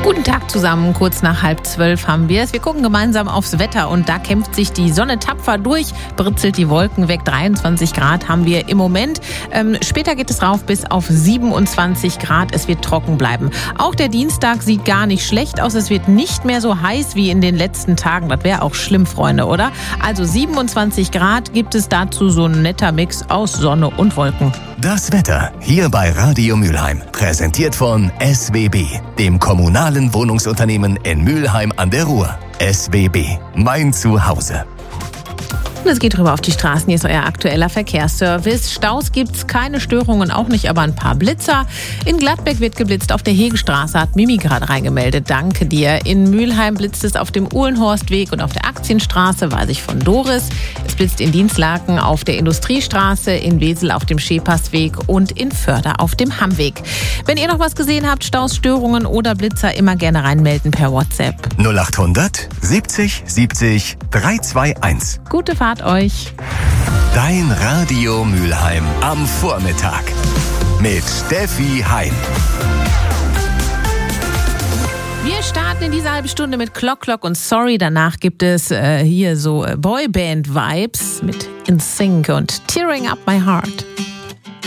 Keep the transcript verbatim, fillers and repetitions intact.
Guten Tag zusammen, kurz nach halb zwölf haben wir es. Wir gucken gemeinsam aufs Wetter und da kämpft sich die Sonne tapfer durch, britzelt die Wolken weg. dreiundzwanzig Grad haben wir im Moment. Ähm, später geht es rauf bis auf siebenundzwanzig Grad. Es wird trocken bleiben. Auch der Dienstag sieht gar nicht schlecht aus. Es wird nicht mehr so heiß wie in den letzten Tagen. Das wäre auch schlimm, Freunde, oder? Also siebenundzwanzig Grad gibt es dazu so ein netter Mix aus Sonne und Wolken. Das Wetter hier bei Radio Mülheim. Präsentiert von S W B, dem kommunalen Wohnungsunternehmen in Mülheim an der Ruhr. S W B, mein Zuhause. Und es geht rüber auf die Straßen. Hier ist euer aktueller Verkehrsservice. Staus gibt's keine Störungen, auch nicht, aber ein paar Blitzer. In Gladbeck wird geblitzt. Auf der Hegestraße hat Mimi gerade reingemeldet. Danke dir. In Mülheim blitzt es auf dem Uhlenhorstweg und auf der Aktienstraße, weiß ich von Doris. Es blitzt in Dienstlaken auf der Industriestraße, in Wesel auf dem Schepersweg und in Förder auf dem Hammweg. Wenn ihr noch was gesehen habt, Staus, Störungen oder Blitzer, immer gerne reinmelden per WhatsApp. null achthundert siebzig siebzig dreihunderteinundzwanzig. Gute Fahrt euch. Dein Radio Mülheim am Vormittag mit Steffi Heim. Wir starten in dieser halben Stunde mit Clock Clock und Sorry. Danach gibt es äh, hier so äh, Boyband-Vibes mit In Sync und Tearing Up My Heart.